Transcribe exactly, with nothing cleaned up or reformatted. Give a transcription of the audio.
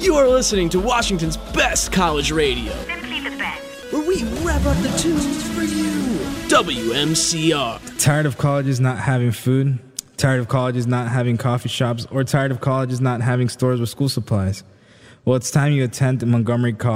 You are listening to Washington's best college radio. Simply the best. Where we wrap up the tunes for you. W M C R. Tired of colleges not having food? Tired of colleges not having coffee shops? Or tired of colleges not having stores with school supplies? Well, it's time you attend Montgomery College.